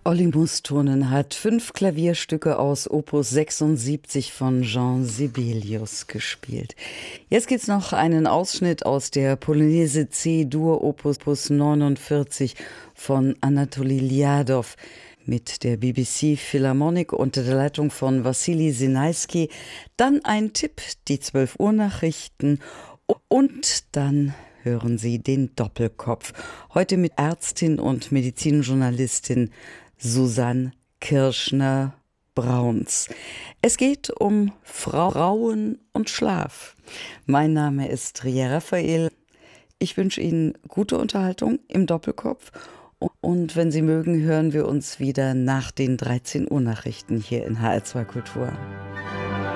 Olli Mustonen hat 5 Klavierstücke aus Opus 76 von Jean Sibelius gespielt. Jetzt gibt's noch einen Ausschnitt aus der Polonaise C-Dur Opus 49 von Anatoli Liadow mit der BBC Philharmonic unter der Leitung von Wassili Sinaiski. Dann ein Tipp, die 12 Uhr Nachrichten und dann hören Sie den Doppelkopf. Heute mit Ärztin und Medizinjournalistin Susanne Kirschner-Brauns. Es geht um Frauen und Schlaf. Mein Name ist Ria Raphael. Ich wünsche Ihnen gute Unterhaltung im Doppelkopf. Und wenn Sie mögen, hören wir uns wieder nach den 13 Uhr Nachrichten hier in HR2 Kultur.